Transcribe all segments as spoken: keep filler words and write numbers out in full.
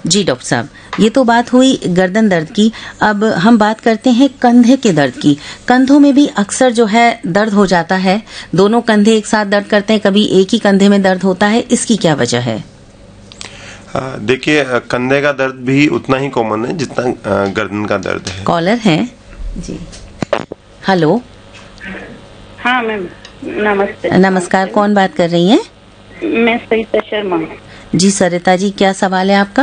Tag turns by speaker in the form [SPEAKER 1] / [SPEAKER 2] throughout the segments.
[SPEAKER 1] जी doctor साहब, ये तो बात हुई गर्दन दर्द की। अब हम बात करते हैं कंधे के दर्द की। कंधों में भी अक्सर जो है दर्द हो जाता है, दोनों कंधे एक साथ दर्द करते हैं, कभी एक ही कंधे में दर्द होता है, इसकी क्या वजह है?
[SPEAKER 2] देखिए, कंधे का दर्द भी उतना ही कॉमन है जितना गर्दन का दर्द है।
[SPEAKER 1] कॉलर है जी। हेलो।
[SPEAKER 3] हाँ मैम, नमस्ते।
[SPEAKER 1] नमस्कार, कौन बात कर रही हैं?
[SPEAKER 3] मैं सरिता शर्मा।
[SPEAKER 1] जी सरिता जी, क्या सवाल है आपका?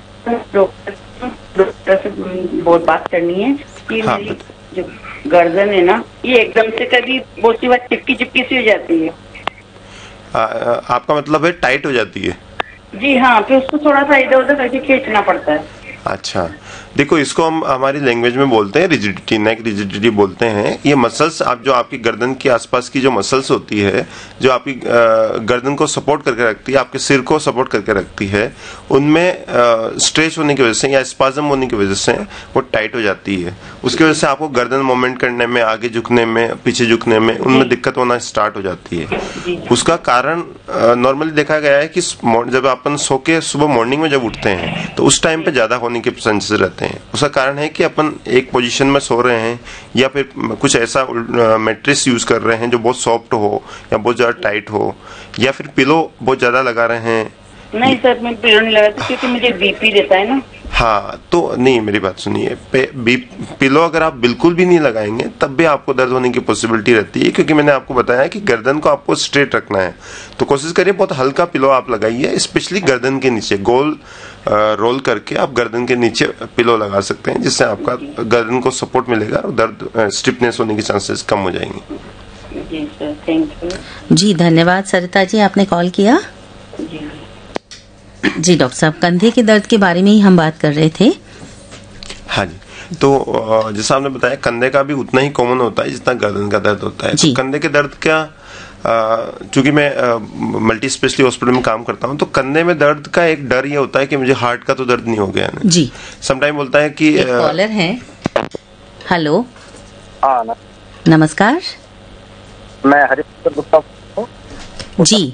[SPEAKER 3] डॉक्टर से बहुत बात करनी है कि
[SPEAKER 2] हाँ,
[SPEAKER 3] मेरी जो गर्दन है ना, ये एकदम से कभी बहुत सी बात चिपकी चिपकी सी हो जाती है।
[SPEAKER 2] आ, आपका मतलब है टाइट हो जाती है?
[SPEAKER 3] जी हाँ, फिर उसको थोड़ा सा इधर उधर करके खींचना पड़ता है।
[SPEAKER 2] अच्छा, देखो, इसको हम हमारी लैंग्वेज में बोलते हैं रिजिडिटी, नेक रिजिडिटी बोलते हैं। ये मसल्स, आप जो आपकी गर्दन के आसपास की जो मसल्स होती है, जो आपकी गर्दन को सपोर्ट करके रखती है, आपके सिर को सपोर्ट करके रखती है, उनमें स्ट्रेच होने की वजह से या स्पाज्म होने की वजह से वो टाइट हो जाती है। उसकी वजह से आपको गर्दन मूवमेंट करने में, आगे झुकने में, पीछे झुकने में, उनमें दिक्कत होना स्टार्ट हो जाती है। उसका कारण नॉर्मली देखा गया है कि जब अपन सो के सुबह मॉर्निंग में जब उठते हैं तो उस टाइम पे ज्यादा होने के चांसेस रहते हैं। उसका कारण है कि अपन एक पोजीशन में सो रहे हैं या फिर कुछ ऐसा मैट्रेस यूज कर रहे हैं जो बहुत सॉफ्ट हो या बहुत ज्यादा टाइट हो, या फिर पिलो बहुत ज्यादा लगा रहे हैं।
[SPEAKER 3] नहीं सर, मैं पिलो नहीं लगाती क्योंकि मुझे बीपी रहता है ना।
[SPEAKER 2] हाँ, तो नहीं, मेरी बात सुनिए, पिलो अगर आप बिल्कुल भी नहीं लगाएंगे तब भी आपको दर्द होने की पॉसिबिलिटी रहती है, क्योंकि मैंने आपको बताया कि गर्दन को आपको स्ट्रेट रखना है। तो कोशिश करिए बहुत हल्का पिलो आप लगाइए, स्पेशली गर्दन के नीचे गोल रोल करके आप गर्दन के नीचे पिलो लगा सकते हैं, जिससे आपका गर्दन को सपोर्ट मिलेगा और दर्द स्टिफनेस होने के चांसेस कम हो जाएंगे।
[SPEAKER 3] जी सर, थैंक यू।
[SPEAKER 1] जी धन्यवाद सरिता जी, आपने कॉल किया।
[SPEAKER 3] जी
[SPEAKER 1] जी डॉक्टर साहब, कंधे के दर्द के बारे में ही हम बात कर रहे थे।
[SPEAKER 2] हाँ जी, तो जैसा आपने बताया, कंधे का भी उतना ही कॉमन होता है जितना गर्दन का दर्द होता है। तो कंधे के दर्द क्या, चूंकि मैं मल्टी स्पेशलिटी हॉस्पिटल में काम करता हूँ, तो कंधे में दर्द का एक डर ये होता है कि मुझे हार्ट का तो दर्द नहीं हो गया ना।
[SPEAKER 1] जी,
[SPEAKER 2] समटाइम बोलता है कि
[SPEAKER 1] कॉलर है। हेलो।
[SPEAKER 4] हाँ,
[SPEAKER 1] नमस्कार,
[SPEAKER 4] मैं हरिश्चंद्र गुप्ता हूँ।
[SPEAKER 1] जी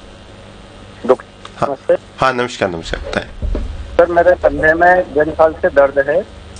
[SPEAKER 2] हाँ, हाँ नमस्कार नमस्कार बताएं।
[SPEAKER 4] सर, मेरे कंधे में डेढ़ साल से दर्द है,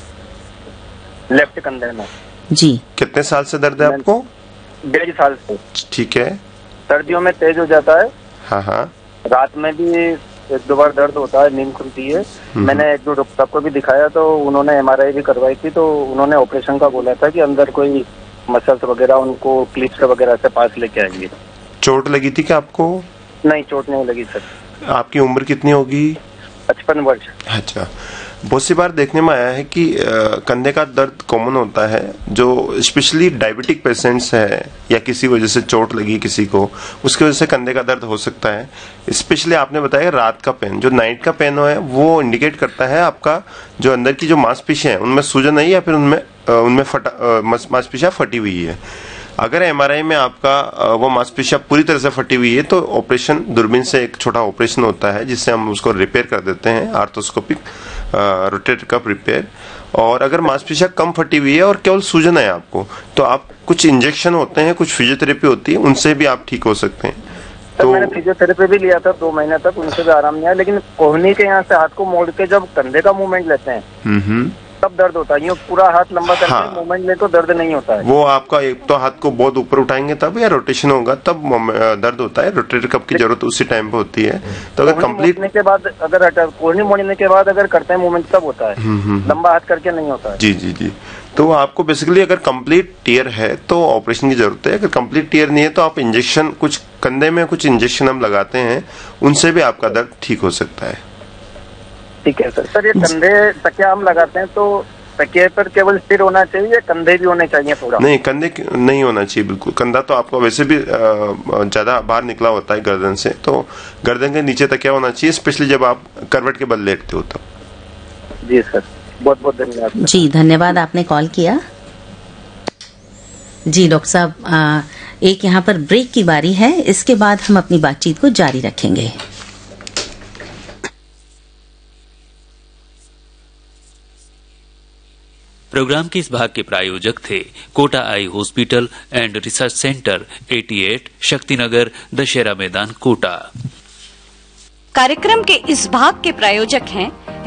[SPEAKER 4] लेफ्ट कंधे में।
[SPEAKER 1] जी,
[SPEAKER 2] कितने साल से दर्द है आपको?
[SPEAKER 4] डेढ़ साल से।
[SPEAKER 2] ठीक है।
[SPEAKER 4] सर्दियों में तेज हो जाता है।
[SPEAKER 2] हाँ हाँ।
[SPEAKER 4] रात में भी एक दो बार दर्द होता है, नींद खुलती है। मैंने एक दो डॉक्टर साहब को भी दिखाया तो उन्होंने एम आर आई भी करवाई थी, तो उन्होंने ऑपरेशन का बोला था कि अंदर कोई मसल्स वगैरह उनको क्लिप्स वगैरह से पास लेके आएंगे।
[SPEAKER 2] चोट लगी थी क्या आपको?
[SPEAKER 4] नहीं, चोट नहीं लगी सर।
[SPEAKER 2] आपकी उम्र कितनी होगी?
[SPEAKER 4] पचपन वर्ष।
[SPEAKER 2] अच्छा, बहुत सी बार देखने में आया है कि कंधे का दर्द कॉमन होता है, जो स्पेशली डायबिटिक पेशेंट्स है या किसी वजह से चोट लगी किसी को, उसकी वजह से कंधे का दर्द हो सकता है। स्पेशली आपने बताया रात का पेन, जो नाइट का पेन है वो इंडिकेट करता है आपका जो अंदर की जो मांसपेशियां हैं उनमें सूजन है या फिर उनमें उनमें फटा मांसपेशियां फटी हुई है। अगर एम आर आई में आपका वो मांसपेशियां पूरी तरह से फटी हुई है तो ऑपरेशन, दूरबीन से एक छोटा ऑपरेशन होता है जिससे हम उसको रिपेयर कर देते हैं, आर्थोस्कोपिक रोटेटर कफ रिपेयर। और अगर मांसपेशियां कम फटी हुई है और केवल सूजन है आपको, तो आप कुछ इंजेक्शन होते हैं, कुछ फिजियोथेरेपी होती है, उनसे भी आप ठीक हो सकते हैं।
[SPEAKER 4] तो मैंने फिजियोथेरेपी भी लिया था दो महीने तक, उनसे भी आराम नहीं आया। लेकिन कोहनी के यहाँ से हाथ को मोड़ के जब कंधे का मूवमेंट लेते हैं तब दर्द होता है। यूँ पूरा हाथ लंबा करके हाँ। मूवमेंट में तो दर्द नहीं होता है। वो
[SPEAKER 2] आपका एक तो हाथ को बहुत ऊपर उठाएंगे तब, या रोटेशन होगा तब दर्द होता है। रोटेटर कफ की जरूरत उसी टाइम पे होती है। तो अगर कंप्लीट
[SPEAKER 4] के बाद अगर कोहनी मोड़ने के बाद अगर करते हैं मूवमेंट तब होता है, लंबा हाथ करके नहीं होता है।
[SPEAKER 2] जी जी जी। तो आपको बेसिकली अगर कंप्लीट टीयर है तो ऑपरेशन की जरूरत है, अगर कंप्लीट टीयर नहीं है तो आप इंजेक्शन, कुछ कंधे में कुछ इंजेक्शन हम लगाते हैं, उनसे भी आपका दर्द ठीक हो सकता है।
[SPEAKER 4] ठीक है सर। सर, ये कंधे तकिया हम लगाते हैं तो तकिया पर केवल सिर होना चाहिए, कंधे भी होने चाहिए पूरा?
[SPEAKER 2] नहीं, कंधे नहीं होना चाहिए बिल्कुल। कंधा तो आपका वैसे भी ज्यादा बाहर निकला होता है गर्दन से, तो गर्दन के नीचे तकिया होना चाहिए, स्पेशली जब आप करवट के बल लेटते हो तब।
[SPEAKER 4] जी सर, बहुत बहुत धन्यवाद।
[SPEAKER 1] जी धन्यवाद, आपने कॉल किया। जी डॉक्टर साहब, एक यहाँ पर ब्रेक की बारी है, इसके बाद हम अपनी बातचीत को जारी रखेंगे।
[SPEAKER 5] प्रोग्राम के इस भाग के प्रायोजक थे Kota eye hospital and research centre, अठासी शक्तिनगर, दशहरा मैदान, कोटा।
[SPEAKER 6] कार्यक्रम के इस भाग के प्रायोजक हैं